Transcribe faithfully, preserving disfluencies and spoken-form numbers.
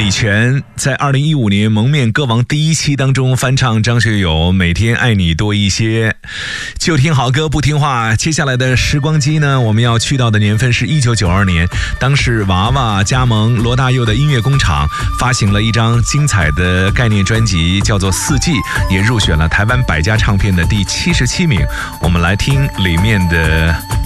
李泉在二零一五年蒙面歌王第一期当中翻唱张学友《每天爱你多一些》。就听好歌不听话，接下来的时光机呢，我们要去到的年份是一九九二年，当时娃娃加盟罗大佑的音乐工厂，发行了一张精彩的概念专辑，叫做《四季》，也入选了台湾百家唱片的第七十七名。我们来听里面的